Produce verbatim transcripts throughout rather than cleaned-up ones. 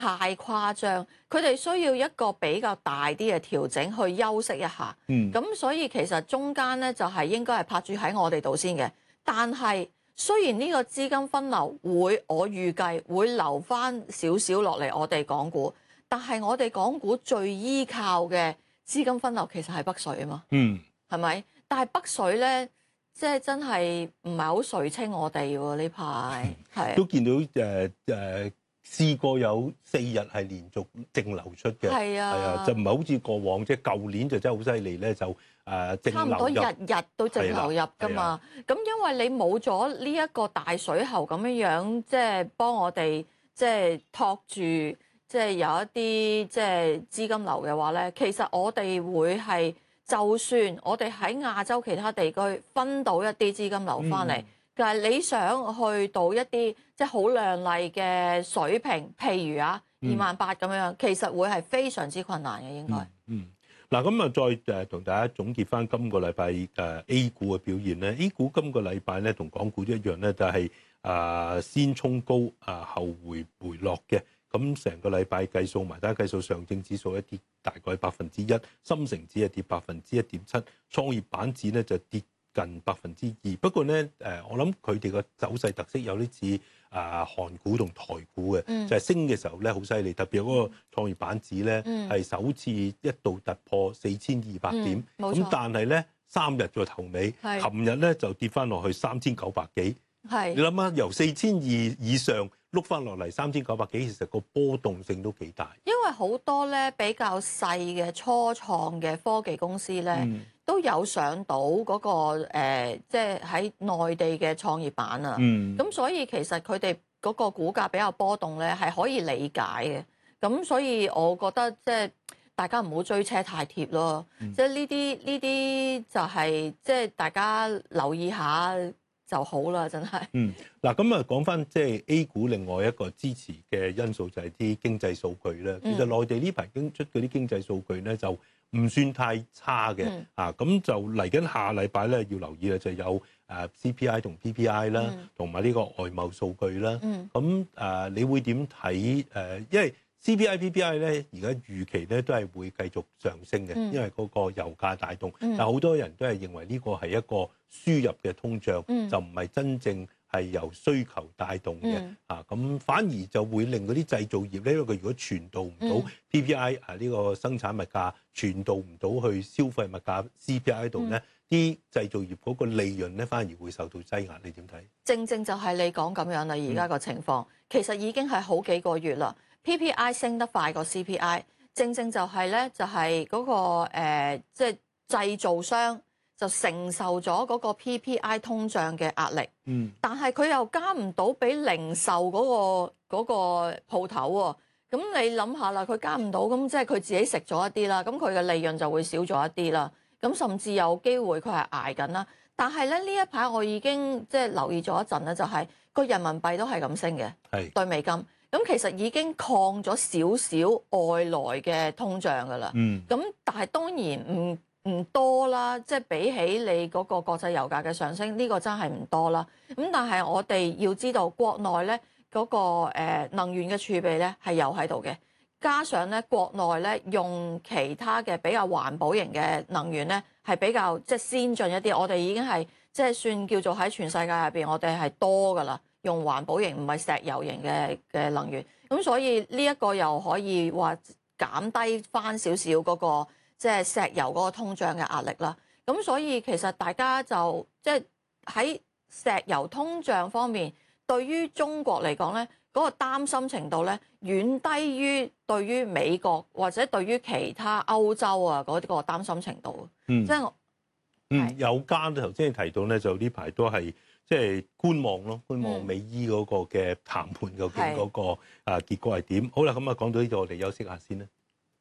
太誇張，佢哋需要一個比較大啲嘅調整去休息一下。 嗯， 咁所以其實中間咧就係應該係拍住喺我哋度先嘅。但係雖然呢個資金分流會，我預計會留翻少少落嚟我哋港股，但係我哋港股最依靠嘅資金分流其實係北水啊嘛。 嗯， 係咪？但係北水咧，即係真係唔係好垂青我哋喎呢排，係都見到誒誒、呃、試過有四日係連續淨流出嘅， 係啊， 係啊，就唔係好似過往即係舊年就真係好犀利咧，就誒、呃、淨差唔多流入， 日日都淨流入㗎嘛。咁因為你冇咗呢一個大水喉咁樣樣，即係幫我哋即係托住，即係有一啲即係資金流嘅話咧，其實我哋會係。就算我哋喺亞洲其他地區分到一啲資金流翻嚟，但係、嗯、你想去到一啲即係好亮麗嘅水平，譬如啊二萬八咁樣，其實會係非常之困難嘅應該。 嗯，嗱咁啊，再誒同大家總結翻今個禮拜誒 A 股嘅表現咧。A 股今個禮拜咧同港股一樣咧，就係誒先衝高啊後回回落嘅。咁成個禮拜計數埋單計數，上證指數一跌大概百分之一，深成指係跌百分之一點七，創業板指咧就跌近百分之二。不過咧，誒我諗佢哋個走勢特色有啲似啊韓股同台股嘅，嗯、就係升嘅時候咧好犀利，特別嗰個創業板指咧係、嗯、首次一度突破四千二百點，咁、嗯、但係咧三日個頭尾，琴日咧就跌翻落去三千九百幾。係你諗下，由四千二以上碌翻落嚟三千九百幾，其實個波動性都幾大。因為好多咧比較細嘅初創嘅科技公司咧，嗯、都有上到嗰、嗰個即係喺內地嘅創業板啊。咁、嗯、所以其實佢哋嗰個股價比較波動咧，係可以理解嘅。咁所以我覺得即係大家唔好追車太貼咯。嗯、即係呢啲呢啲就係即係大家留意下就好啦，真係。嗯， 嗱咁啊，講翻即係 A 股另外一個支持嘅因素就係啲經濟數據啦。其實內地呢排經出嗰啲經濟數據咧就唔算太差嘅，嗯、啊咁就嚟緊下禮拜咧要留意嘅就有誒 C P I 同 P P I 啦，同埋呢個外貿數據啦。咁誒、嗯，你會點睇誒？因為 C P I、P P I 咧，而家預期咧都係會繼續上升嘅，嗯、因為嗰個油價帶動。嗯、但係好多人都係認為呢個係一個輸入嘅通脹，嗯、就唔係真正係由需求帶動嘅。嗯、啊，咁反而就會令嗰啲製造業咧，因為佢如果傳導唔到 P P I 啊呢個生產物價，傳導唔到去消費物價 C P I 度咧，啲、嗯、製造業嗰個利潤咧反而會受到擠壓。你點睇？正正就係你講咁樣啦，而家個情況、嗯、其實已經係好幾個月啦。P P I 升得快過 C P I， 正正就係咧，就係嗰個誒，即係製造商就承受咗嗰個 P P I 通脹嘅壓力。嗯，但係佢又加唔到俾零售嗰個嗰個鋪頭喎。咁你諗下啦，佢加唔到，咁即係佢自己食咗一啲啦。咁佢嘅利潤就會少咗一啲啦。咁甚至有機會佢係捱緊啦。但係咧呢一排我已經即係留意咗一陣咧，就係個人民幣都係咁升嘅，係對美金。咁其實已經抗咗少少外來嘅通脹㗎啦。嗯。咁但係當然唔唔多啦，即係比起你嗰個國際油價嘅上升，呢個真係唔多啦。咁但係我哋要知道國內咧嗰個誒能源嘅儲備咧係有喺度嘅，加上咧國內咧用其他嘅比較環保型嘅能源咧係比較即係先進一啲，我哋已經係即係算叫做喺全世界入邊我哋係多㗎啦。用環保型唔係石油型嘅嘅能源，咁所以呢一個又可以話減低翻少少嗰個即係石油嗰個通脹嘅壓力啦。咁所以其實大家就即係喺石油通脹方面，對於中國嚟講咧，嗰個擔心程度咧遠低於對於美國或者對於其他歐洲啊嗰個擔心程度。嗯，即係我嗯有間頭先你提到咧，就呢排都係。即係觀望咯，觀望美伊嗰個嘅談判究竟嗰個啊結果係點？好啦，咁啊講到呢度，我哋休息下先啦。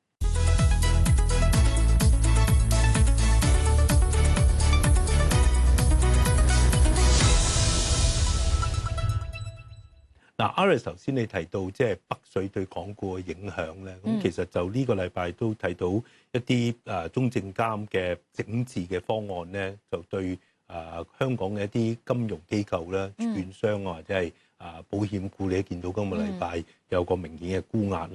嗱，Iris 頭先你提到即係北水對港股嘅影響咧，咁、嗯、其實就呢個禮拜都睇到一啲啊中證監嘅整治嘅方案咧，就對。啊，香港嘅一啲金融機構啦、券商啊，或者係啊保險股，你都見到今個禮拜有個明顯嘅沽壓咧。